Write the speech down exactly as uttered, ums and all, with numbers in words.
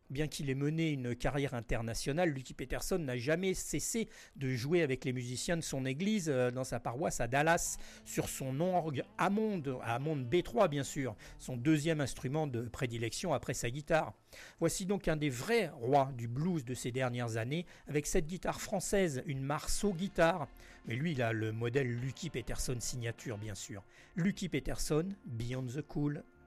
Bien qu'il ait mené une carrière internationale, Lucky Peterson n'a jamais cessé de jouer avec les musiciens de son église euh, dans sa paroisse à Dallas, sur son orgue Hammond, Hammond B trois bien sûr, son deuxième instrument de prédilection après sa guitare. Voici donc un des vrais rois du blues de ces dernières années, avec cette guitare française, une Marceau guitare. Mais lui, il a le modèle Lucky Peterson signature bien sûr. Lucky Peterson, Beyond the Cool.